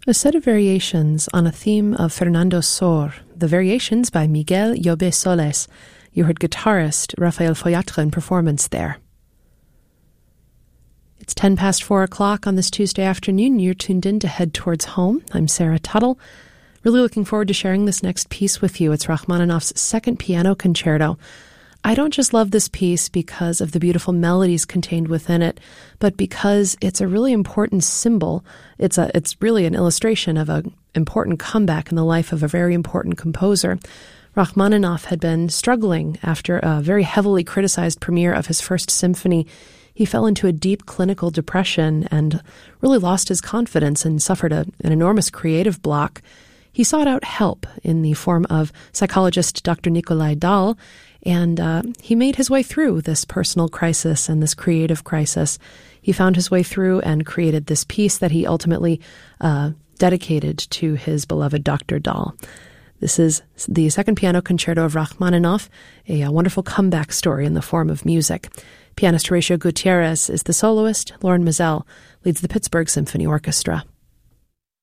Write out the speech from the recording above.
A set of variations on a theme of Fernando Sor, the Variations by Miguel Llobet Soles. You heard guitarist Rafael Foyatre in performance there. It's 4:10 on this Tuesday afternoon. You're tuned in to Head Towards Home. I'm Sarah Tuttle. Really looking forward to sharing this next piece with you. It's Rachmaninoff's second piano concerto. I don't just love this piece because of the beautiful melodies contained within it, but because it's a really important symbol. It's really an illustration of an important comeback in the life of a very important composer. Rachmaninoff had been struggling after a very heavily criticized premiere of his first symphony. He fell into a deep clinical depression and really lost his confidence and suffered an enormous creative block. He sought out help in the form of psychologist Dr. Nikolai Dahl, and he made his way through this personal crisis and this creative crisis. He found his way through and created this piece that he ultimately dedicated to his beloved Dr. Dahl. This is the second piano concerto of Rachmaninoff, a wonderful comeback story in the form of music. Pianist Horacio Gutierrez is the soloist. Lauren Mizell leads the Pittsburgh Symphony Orchestra.